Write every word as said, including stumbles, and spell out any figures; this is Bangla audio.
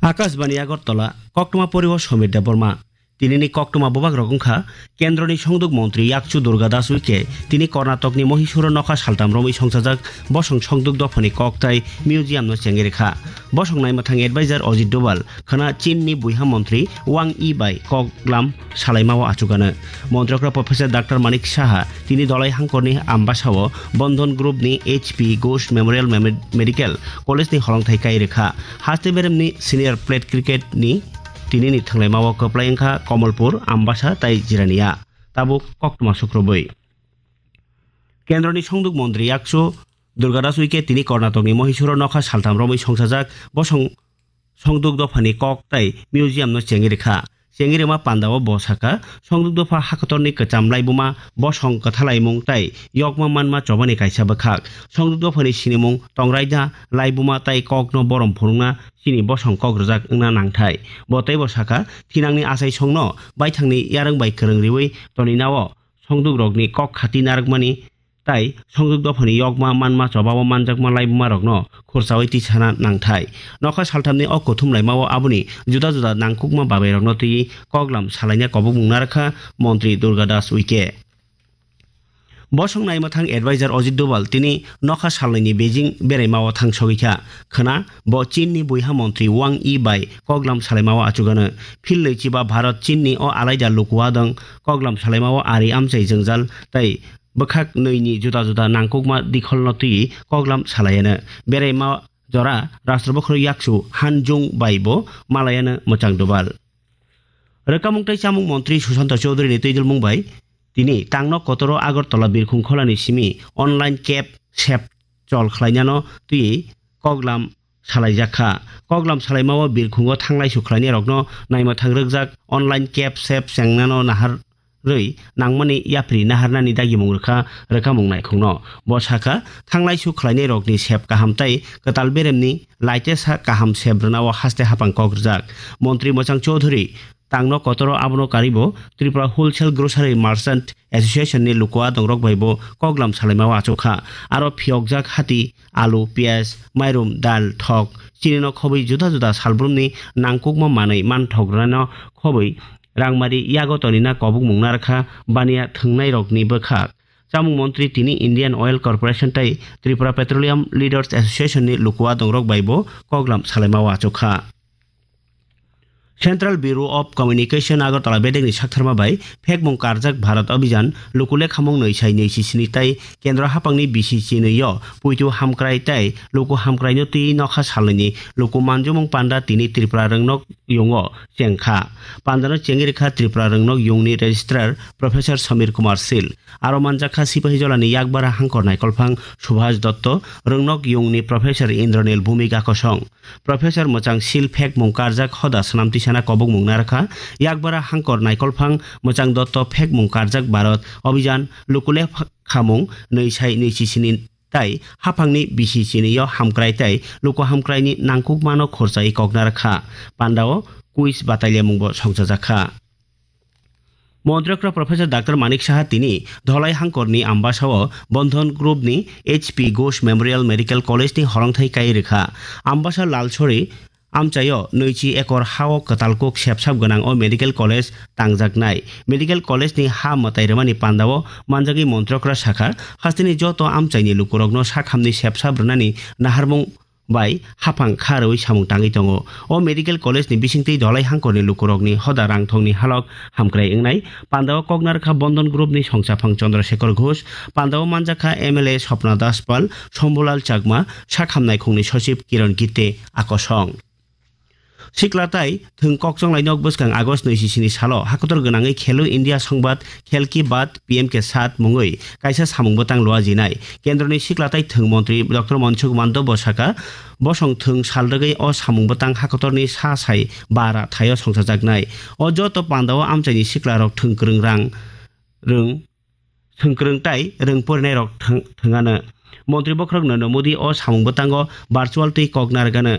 आकाशबाणी আগরতলা কক্টমা পরিবহন সমীর দেববর্মা তিনি কক্টমা ববাক রকমখা কেন্দ্রনি সংযোগ মন্ত্রী ইয়াকচু দুর্গা দাস উইকে তিনি কর্ণাটকনি মহীশূর নখা সালতাম রमै সংসাजाक বসং সংযোগ দফানি ককতাই museum no চেঙ্গেরেখা বসং নাইমাথাং adviser Ajit Doval খানা চীননি বুইহা মন্ত্রী Wang E by কগলাম সালাইমাও আচুগাनो মন্ত্রকরা professor doctor Manik Saha তিনি দলাই হাঙ্করনি আম্বাসাও বন্ধন গ্রুপনি HP Ghosh Memorial medical কলেজनि হলংথাই কাইরেখা हास्ते बेरेमनि senior plate क्रिकेटनि तिनि थांनाय मावो कप्लायंखा कमलपुर आम्बासा ताई जिरानिया ताबुक कक्टमा शुक्रबै केंद्रनि संदुक मन्त्री याकचु दुर्गादास उइके तिनि कर्नाटकनि महीशूर नखा सालथाम रमै संसाजाक बसं संदुक दफानि ककताई मिउजियाम नो चेंगिरेखा चेंगिरेमा पान्दाव बसाका संदुक दफा हाकतरनि कचाम लाइबुमा बसं कथालाइमुं ताई यकमा मानमा चबानि काइसा बखाक संदुक दफानि सिनिमुं तंगराइदा लाइबुमा ताई ककनो बरम फुरुंना सिनि बसं कग्रजाक ना नांथाय बतै बसाका थिनांनि आसाय संनो बायथांनि यारं बाय खोरोंरिवै तनिनाव संदुक रगनि कक खाति नारकमानि ताई संदुक दफानि यकमा मानमा चबाव मानजाकमा लाइबुमा रगनो खुरसावै तिसाना नांथाय नखा सालथामनि अक्को थुमलाइमाव आबुनि जुदा जुदा नांकुकमा बाबाय रगनो ति कगलाम सालाइना कबुक मुंनारखा मन्त्री दुर्गादास उइके बसं नाइमाथां एडभाइजार अजित डोभाल तिनि नखा सालनि बेजिं बेरायमाव थां सगैखा खना ब चीननि बुइहा मन्त्री वां इ बाय कगलाम सालाइमाव आचुगानो फिल लैचिबा भारत चीननि अ आलाइदा लुकुवादों कगलाम सालाइमाव आरि आमचाइ जोंजाल ताई बखाक नैनि जुदा जुदा नांकुकमा दिखलनो ति कगलाम सालायानो बेरायमा जरा राष्ट्रबखर याकचु हानजुं बायबो मालायानो मोचां डोभाल रोकामुंथाइ चामुं मन्त्री सुशांत चौधुरी नि तैजल मुंबाय তিনি টাংন কতর Agartala বিরখুং খোলানি Simi online cab shape চল খালাইনানো তুই কগলাম সালাইজাখা কগলাম সালাইমাও বিরখুঙ্গ থাংলাই সুখলাইনি রগ্ন নাইমা থাং রোগজাক অনলাইন ক্যাব সেপ চেংনানো নাহার রৈ নাংমানি ইয়াপ্রি নাহারনানি দাগি মুंगरखा रोखा मुंनाय खुंनो बसाखा थांलाय सुखलायनि रगनि सेप काहामताय कताल बेरेमनि लाइटेसा काहाम सेब्रनाव हास्ते हापां कग्रजाक मन्त्री मोचां Chaudhuri टांगनो कतरो आबनो कारिबो Tripura wholesale ग्रोसारि merchant association नि लुकुआ दंरक भाइबो कगलाम सालाइमाव आचोखा आरो फियकजाक हाति आलु पियाज माइरुम दाल थक चिनिनो खबै जुदा जुदा सालब्रुमनि नांकुकमा मानै मान थग्रानो खबै रांमारि यागतनिना कबुक मुंनारखा बानिया थंनाय रगनि बखा चामुं मन्त्री तिनि इंडियन ऑयल कॉर्पोरेशन ताई त्रिपुरा पेट्रोलियम लीडर्स एसोसिएशन नि लुकुआ दंरक भाइबो कगलाम सालाइमाव आचोखा central bureau of communication Agartala बेडेगनि साक्थारमा bye फेकमुं कारजाक Bharat अभियान लुकुले खामुं नैसाय नैसिसिनि ताई केंद्र हापांनि बिसिसि नैयो पुइतु हामक्राय ताई लुकु हामक्रायनो ति नखा सालनि लुकु मानजुमुं पान्डा तिनि त्रिपुरा रंगनक यंगो चेंखा पान्दानो चेंगिरेखा त्रिपुरा रंगनक यंगनि रेजिस्ट्रार प्रोफेसर समीर कुमार सिल आरो मानजाखा सिपाहिजलानि याकबारा हांकरनाय कलफां सुभाष दत्त रंगनक यंगनि प्रोफेसर इंद्रनील भूमिका कसं प्रोफेसर मोचां सिल फेकमुं कारजाक हदा सनामति साना कबुक मुंगनारखा याकबारा हांकर नायकलफां मोचां दत्त फेक मुं कारजाक भारत अभियान लुकुले खामुं नैसाय नैसिसिनि ताई हाफांनि बिसिसिनियो हामक्राय ताई लुकु हामक्रायनि नांकुकमानो खरसाय कगनारखा पान्डाव कुइस बातालिया मुंबो संसाजाखा मन्त्रिक्र प्रोफेसर डाक्टर मानिक साहा तिनि धलाई हांकरनि आम्बासाव बंधन ग्रुपनि एचपि घोष मेमोरियल मेडिकल कलेजनि हलंथाय काइरेखा आम्बासा लालसरी आमचायो नैची एकर हाव कतालकुक सेबसाब गोनां अ मेडिकल कलेज तांजाकनाय मेडिकल कलेजनि हा मताइरमानि पान्दाव मानजागि मन्त्रक्रा शाखा हास्तिनि जत आमचाइनि लुकुरगनो साखामनि सेबसाब रनानि नाहारमुं बाय हाफां खारoi सामुं तांगै दङ अ मेडिकल कलेजनि बिसिंथि दलाई हांकरनि लुकुरगनि हदा रांथंनि हालक हामक्राय इंनाय पान्दाव कगनारखा बंधन ग्रुपनि संसाफां चंद्रशेखर घोष पान्दाव मानजाखा एमएलए स्वप्ना दासपाल शम्भुलाल चाकमा साखामनाय खुंनि सचिव किरण गिते आकसं सिक्लाताई थों कक्सं लाइनक बसखां आगस्ट नैजिस्नि सालो हाखतर गोनाङै खेलो इंडिया संबाद खेल की बात पीएम के साथ मुङै काइसा सामुंबोतां लुआजिनाय केन्द्रनि सिक्लाताई थों मन्त्री डॉक्टर मनसुख मान्डो बसाका बसं थों सालदगै अ सामुंबोतां हाखतरनि सा साय बारा थायो संसाजाकनाय अ जत पान्दाव आमचाइनि सिक्लारक थोंक्रों रां रों थोंक्रोंताई रोंफोरनाय रक थोंगानो मन्त्री बख्रक नरेन्द्र मोदी अ सामुंबोतांग भार्चुअल तै कगनारगानो